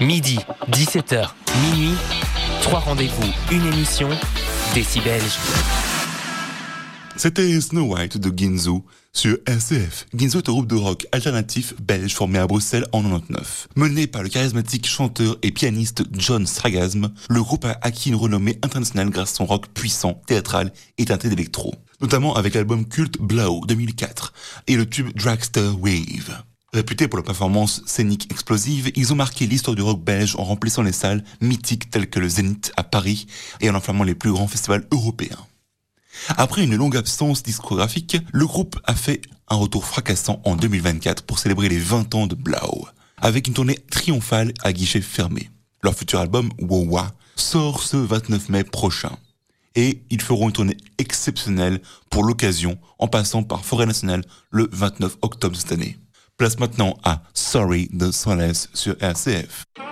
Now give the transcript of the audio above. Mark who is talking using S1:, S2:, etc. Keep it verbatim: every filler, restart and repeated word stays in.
S1: Midi, dix-sept heures, minuit, trois rendez-vous, une émission, Décibelge.
S2: C'était Snow White de Ginzo sur R C F. Ginzo est un groupe de rock alternatif belge formé à Bruxelles en quatre-vingt-dix-neuf. Mené par le charismatique chanteur et pianiste John Stragasm, le groupe a acquis une renommée internationale grâce à son rock puissant, théâtral et teinté d'électro. Notamment avec l'album culte Blow deux mille quatre et le tube Dragster Wave. Réputés pour leur performance scénique explosive, ils ont marqué l'histoire du rock belge en remplissant les salles mythiques telles que le Zénith à Paris et en enflammant les plus grands festivals européens. Après une longue absence discographique, le groupe a fait un retour fracassant en deux mille vingt-quatre pour célébrer les vingt ans de Blow, avec une tournée triomphale à guichet fermé. Leur futur album, Wawa, sort ce vingt-neuf mai prochain. Et ils feront une tournée exceptionnelle pour l'occasion, en passant par Forêt Nationale le vingt-neuf octobre cette année. Place maintenant à Sorry de Solace sur R C F.